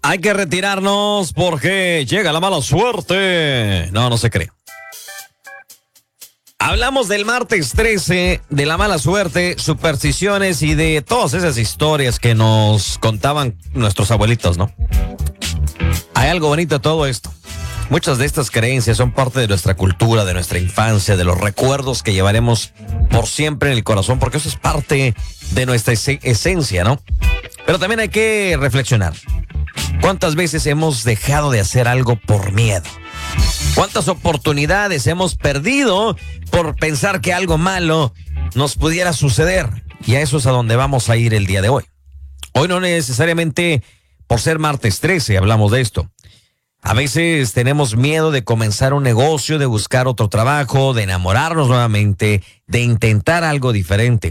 Hay que retirarnos porque llega la mala suerte. No se cree. Hablamos del martes 13, de la mala suerte, supersticiones y de todas esas historias que nos contaban nuestros abuelitos, ¿no? Hay algo bonito de todo esto. Muchas de estas creencias son parte de nuestra cultura, de nuestra infancia, de los recuerdos que llevaremos por siempre en el corazón, porque eso es parte de nuestra esencia, ¿no? Pero también hay que reflexionar. ¿Cuántas veces hemos dejado de hacer algo por miedo? ¿Cuántas oportunidades hemos perdido por pensar que algo malo nos pudiera suceder? Y a eso es a donde vamos a ir el día de hoy. Hoy no necesariamente por ser martes 13 hablamos de esto. A veces tenemos miedo de comenzar un negocio, de buscar otro trabajo, de enamorarnos nuevamente, de intentar algo diferente.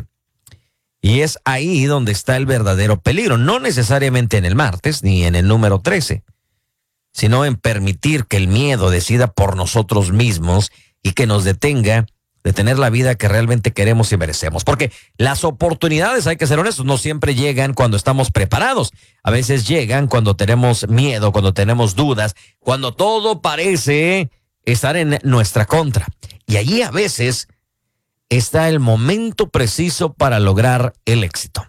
Y es ahí donde está el verdadero peligro, no necesariamente en el martes ni en el número 13, sino en permitir que el miedo decida por nosotros mismos y que nos detenga de tener la vida que realmente queremos y merecemos. Porque las oportunidades, hay que ser honestos, no siempre llegan cuando estamos preparados. A veces llegan cuando tenemos miedo, cuando tenemos dudas, cuando todo parece estar en nuestra contra. Y allí a veces está el momento preciso para lograr el éxito.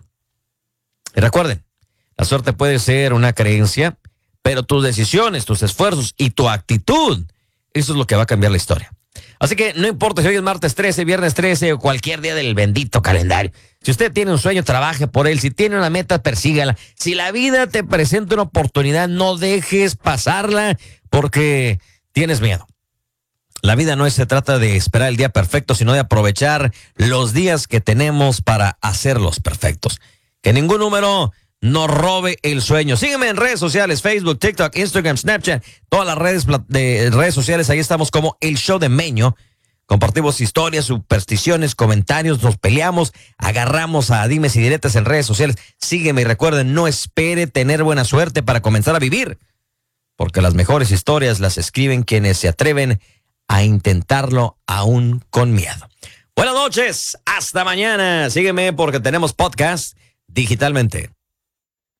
Y recuerden, la suerte puede ser una creencia, pero tus decisiones, tus esfuerzos y tu actitud, eso es lo que va a cambiar la historia. Así que no importa si hoy es martes 13, viernes 13 o cualquier día del bendito calendario. Si usted tiene un sueño, trabaje por él. Si tiene una meta, persígala. Si la vida te presenta una oportunidad, no dejes pasarla porque tienes miedo. La vida no se trata de esperar el día perfecto, sino de aprovechar los días que tenemos para hacerlos perfectos. Que ningún número nos robe el sueño. Sígueme en redes sociales, Facebook, TikTok, Instagram, Snapchat, todas las redes sociales. Ahí estamos como El Show de Meño. Compartimos historias, supersticiones, comentarios, nos peleamos, agarramos a dimes y diretas en redes sociales. Sígueme y recuerden, no espere tener buena suerte para comenzar a vivir, porque las mejores historias las escriben quienes se atreven a intentarlo aún con miedo. Buenas noches, hasta mañana. Sígueme porque tenemos podcast digitalmente.